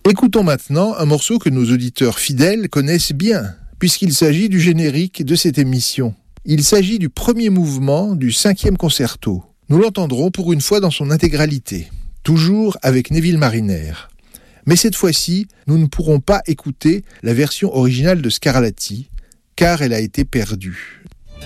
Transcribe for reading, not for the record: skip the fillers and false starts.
Écoutons maintenant un morceau que nos auditeurs fidèles connaissent bien, puisqu'il s'agit du générique de cette émission. Il s'agit du premier mouvement du 5e concerto. Nous l'entendrons pour une fois dans son intégralité, toujours avec Neville Marriner. Mais cette fois-ci, nous ne pourrons pas écouter la version originale de Scarlatti, car elle a été perdue.